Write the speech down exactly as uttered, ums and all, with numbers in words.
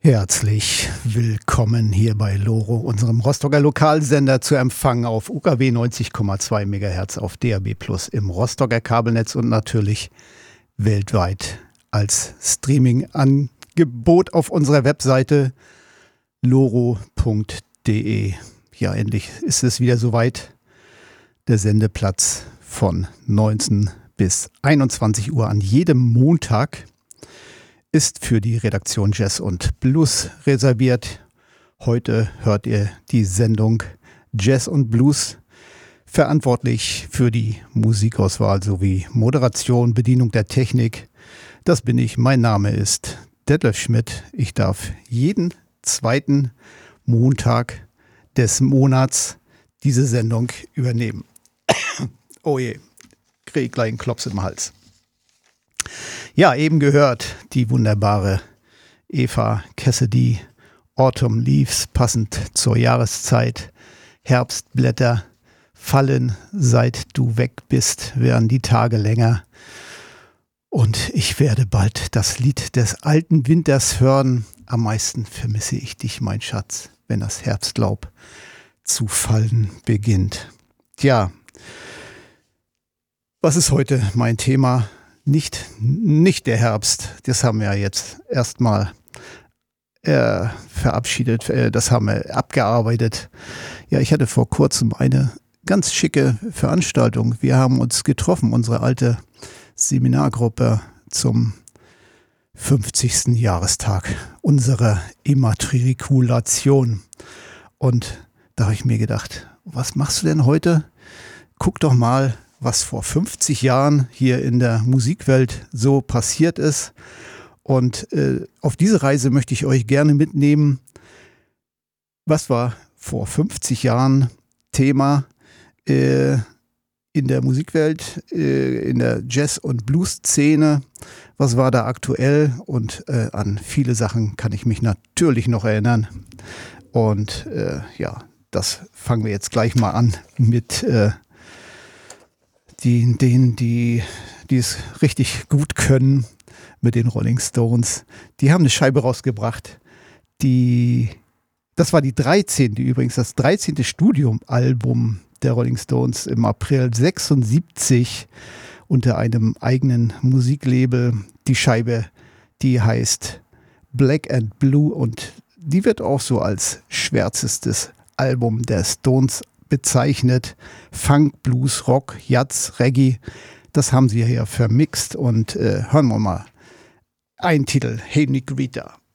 Herzlich willkommen hier bei Loro, unserem Rostocker Lokalsender, zu empfangen auf U K W neunzig Komma zwei Megahertz auf D A B Plus im Rostocker Kabelnetz und natürlich weltweit als Streaming-Angebot auf unserer Webseite loro punkt de. Ja, endlich ist es wieder soweit. Der Sendeplatz von neunzehn bis einundzwanzig Uhr an jedem Montag ist für die Redaktion Jazz und Blues reserviert. Heute hört ihr die Sendung Jazz und Blues, verantwortlich für die Musikauswahl sowie Moderation, Bedienung der Technik. Das bin ich. Mein Name ist Detlef Schmidt. Ich darf jeden zweiten Montag des Monats diese Sendung übernehmen. Oh je, kriege ich gleich einen Klops im Hals. Ja, eben gehört die wunderbare Eva Cassidy, Autumn Leaves, passend zur Jahreszeit. Herbstblätter fallen, seit du weg bist, werden die Tage länger. Und ich werde bald das Lied des alten Winters hören. Am meisten vermisse ich dich, mein Schatz, wenn das Herbstlaub zu fallen beginnt. Tja, was ist heute mein Thema? Nicht, nicht der Herbst, das haben wir jetzt erstmal äh, verabschiedet, äh, das haben wir abgearbeitet. Ja, ich hatte vor kurzem eine ganz schicke Veranstaltung. Wir haben uns getroffen, unsere alte Seminargruppe, zum fünfzigsten Jahrestag unserer Immatrikulation. Und da habe ich mir gedacht, was machst du denn heute? Guck doch mal, was vor fünfzig Jahren hier in der Musikwelt so passiert ist. Und äh, auf diese Reise möchte ich euch gerne mitnehmen. Was war vor fünfzig Jahren Thema äh, in der Musikwelt, äh, in der Jazz- und Blues-Szene? Was war da aktuell? Und äh, an viele Sachen kann ich mich natürlich noch erinnern. Und äh, ja, das fangen wir jetzt gleich mal an mit äh, Die, denen, die, die es richtig gut können, mit den Rolling Stones. Die haben eine Scheibe rausgebracht. Die, das war die dreizehnte übrigens, das dreizehnte Studioalbum der Rolling Stones im April sechsundsiebzig unter einem eigenen Musiklabel. Die Scheibe, die heißt Black and Blue und die wird auch so als schwärzestes Album der Stones bezeichnet. Funk, Blues, Rock, Jazz, Reggae, das haben sie hier vermixt und äh, hören wir mal einen Titel, Hey Negrita.